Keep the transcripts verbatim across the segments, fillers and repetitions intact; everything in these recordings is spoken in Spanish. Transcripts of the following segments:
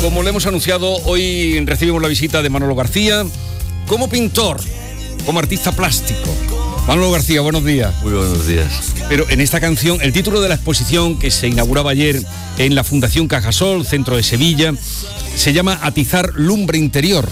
Como le hemos anunciado, hoy recibimos la visita de Manolo García como pintor, como artista plástico. Manolo García, buenos días. Muy buenos días. Pero en esta canción, el título de la exposición que se inauguraba ayer en la Fundación Cajasol, centro de Sevilla, se llama Atizar lumbre interior.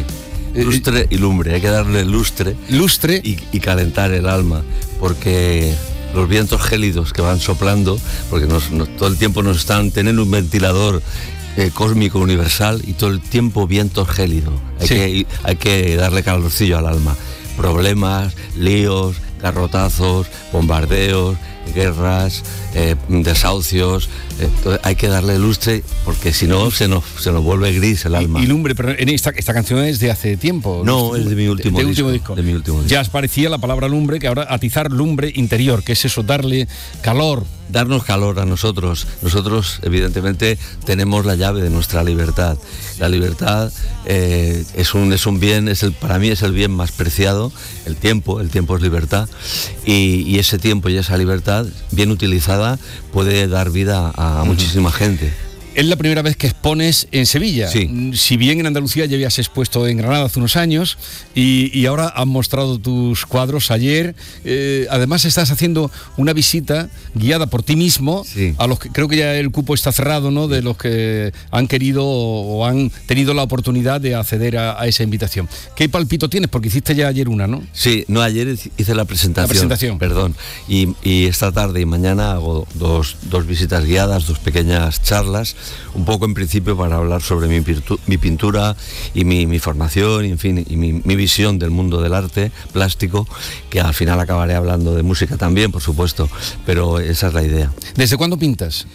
Sí. Lustre eh, y lumbre, hay que darle lustre. Lustre. Y, y calentar el alma, porque los vientos gélidos que van soplando, porque nos, nos, todo el tiempo nos están teniendo un ventilador eh, cósmico universal y todo el tiempo vientos gélidos. Hay, sí. que, hay que darle calorcillo al alma. Problemas, líos, garrotazos, bombardeos, guerras, eh, desahucios, eh, hay que darle lustre porque si no se nos, se nos vuelve gris el alma. Y, y lumbre, pero en esta, esta canción es de hace tiempo. No, es de mi último, de, de disco, último disco. De mi último disco. Ya os parecía la palabra lumbre, que ahora atizar lumbre interior, que es eso, darle calor. Darnos calor a nosotros. Nosotros, evidentemente, tenemos la llave de nuestra libertad. La libertad eh, es, un, es un bien, es el, para mí es el bien más preciado, el tiempo, el tiempo es libertad, y, y ese tiempo y esa libertad, bien utilizada, puede dar vida a, a muchísima gente. Es la primera vez que expones en Sevilla. Sí. Si bien en Andalucía ya habías expuesto en Granada hace unos años y, y ahora han mostrado tus cuadros ayer. Eh, además estás haciendo una visita guiada por ti mismo, sí. a los que creo que ya el cupo está cerrado, ¿no? De los que han querido o, o han tenido la oportunidad de acceder a, a esa invitación. ¿Qué palpito tienes? Porque hiciste ya ayer una, ¿no? Sí, no, ayer hice la presentación. La presentación. Perdón. Y, y esta tarde y mañana hago dos, dos visitas guiadas, dos pequeñas charlas. Un poco en principio para hablar sobre mi, virtu- mi pintura y mi, mi formación y, en fin, y mi, mi visión del mundo del arte plástico, que al final acabaré hablando de música también, por supuesto, pero esa es la idea. ¿Desde cuándo pintas?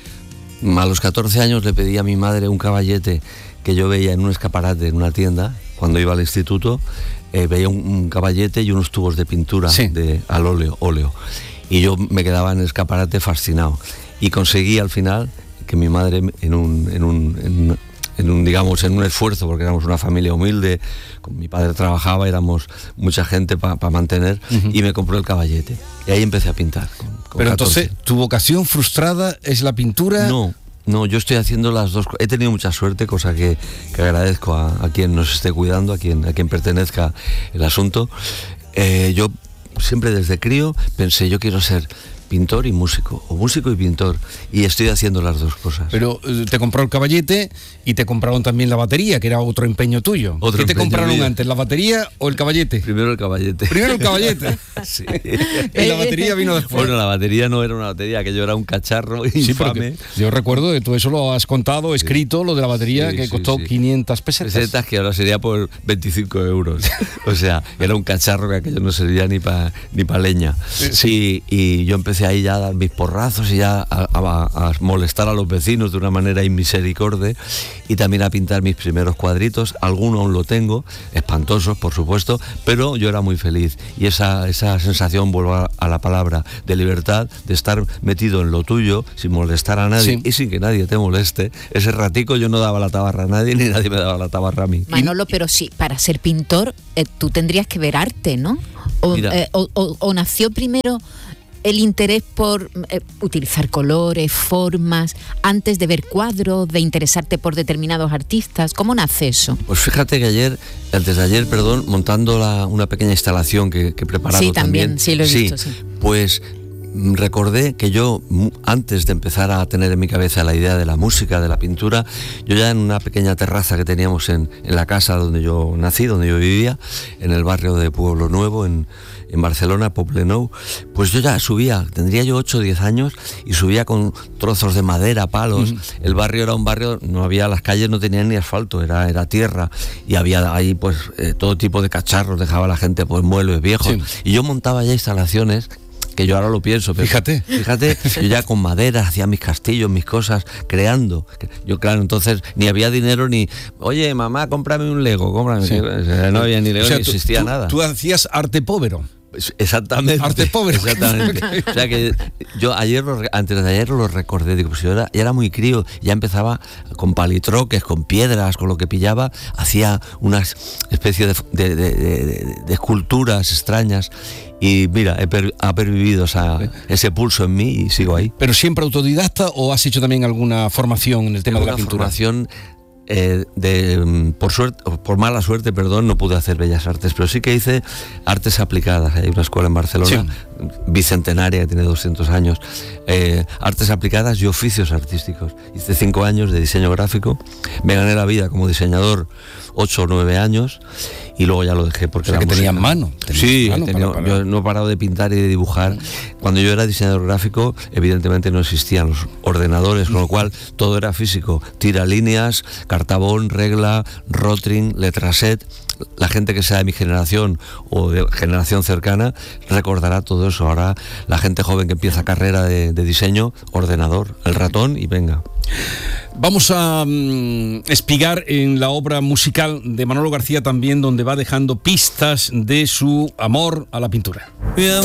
A los catorce años le pedí a mi madre un caballete que yo veía en un escaparate en una tienda cuando iba al instituto. Eh, veía un, un caballete y unos tubos de pintura, sí. de, al óleo, óleo, y yo me quedaba en el escaparate fascinado y conseguí al final que mi madre en un, en un, en, en un digamos en un esfuerzo, porque éramos una familia humilde, con mi padre trabajaba, éramos mucha gente para pa mantener, uh-huh. y me compró el caballete y ahí empecé a pintar con, con pero catorce. Entonces tu vocación frustrada es la pintura. No, no, yo estoy haciendo las dos. He tenido mucha suerte, cosa que, que agradezco a, a quien nos esté cuidando, a quien, a quien pertenezca el asunto. Eh, yo siempre desde crío pensé, yo quiero ser pintor y músico, o músico y pintor, y estoy haciendo las dos cosas. Pero eh, te compró el caballete y te compraron también la batería, que era otro empeño tuyo. Otro ¿Qué te compraron mío. antes, la batería o el caballete? Primero el caballete. Primero el caballete. Sí. Y la batería vino después. Bueno, la batería no era una batería, que yo era un cacharro infame. Sí, yo recuerdo que tú eso lo has contado, escrito, sí. Lo de la batería, sí, que costó sí, sí. quinientas pesetas. Pesetas que ahora sería por veinticinco euros. O sea, era un cacharro que aquello no servía ni para ni pa leña. Sí, y yo empecé ahí ya a dar mis porrazos y ya a, a, a molestar a los vecinos de una manera inmisericorde, y también a pintar mis primeros cuadritos. Algunos aún lo tengo, espantosos por supuesto, pero yo era muy feliz, y esa, esa sensación, vuelvo a, a la palabra, de libertad, de estar metido en lo tuyo sin molestar a nadie, sí. y sin que nadie te moleste. Ese ratico yo no daba la tabarra a nadie, ni nadie me daba la tabarra a mí. Manolo, pero sí, para ser pintor eh, tú tendrías que ver arte, ¿no? O, eh, o, o, o nació primero el interés por eh, utilizar colores, formas, antes de ver cuadros, de interesarte por determinados artistas. ¿Cómo nace eso? Pues fíjate que ayer, antes de ayer, perdón, montando la, una pequeña instalación que, que he preparado sí, también. también. Sí, lo he sí, visto, sí. Pues recordé que yo, antes de empezar a tener en mi cabeza la idea de la música, de la pintura, yo ya en una pequeña terraza que teníamos en, en la casa donde yo nací, donde yo vivía, en el barrio de Pueblo Nuevo, en, en Barcelona, Poblenou, pues yo ya subía, tendría yo ocho o diez años, y subía con trozos de madera, palos. Uh-huh. El barrio era un barrio, no había, las calles no tenían ni asfalto, era, era tierra, y había ahí pues eh, todo tipo de cacharros, dejaba la gente pues muebles viejos, sí. Y yo montaba ya instalaciones que yo ahora lo pienso, pero fíjate, fíjate, yo ya con madera hacía mis castillos, mis cosas, creando. Yo, claro, entonces ni había dinero ni, oye, mamá, cómprame un Lego, cómprame. Sí. No había ni Lego, o sea, ni existía tú, nada. Tú hacías arte povero. Exactamente. Arte pobre. Exactamente. O sea que yo ayer, lo, antes de ayer lo recordé, digo, pues yo era, ya era muy crío, ya empezaba con palitroques, con piedras, con lo que pillaba, hacía una especie de, de, de, de, de esculturas extrañas. Y mira, he, per, ha pervivido esa, ese pulso en mí y sigo ahí. ¿Pero siempre autodidacta o has hecho también alguna formación en el tema de la pintura? Formación Eh, de, por suerte, por mala suerte, perdón, no pude hacer Bellas Artes, pero sí que hice artes aplicadas. Hay una escuela en Barcelona, sí, bicentenaria, que tiene doscientos años, eh, artes aplicadas y oficios artísticos. Hice cinco años de diseño gráfico, me gané la vida como diseñador ocho o nueve años y luego ya lo dejé porque o sea, la que música... tenías mano. Sí, mano tenía, para, para... yo no he parado de pintar y de dibujar. Cuando yo era diseñador gráfico, evidentemente no existían los ordenadores, con lo cual todo era físico. Tira líneas, cartabón, regla, rotring, letraset. La gente que sea de mi generación o de generación cercana recordará todo eso. Ahora la gente joven que empieza carrera de, de diseño, ordenador, el ratón y venga. Vamos a um, espigar en la obra musical de Manolo García también, donde va dejando pistas de su amor a la pintura.